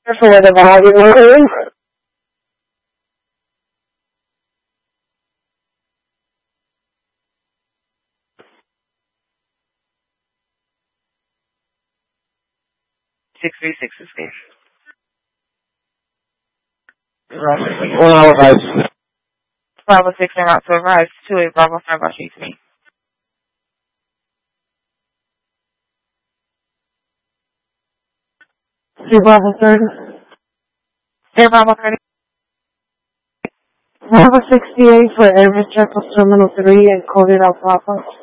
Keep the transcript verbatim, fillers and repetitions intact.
For the volume. six three six escape. One hour five. Bravo six and route to arrive. Two eight Bravo five by street to me. Three Bravo thirty. Air Bravo thirty. Bravo sixty-eight for Air Checkpost Terminal three and coded out Papa.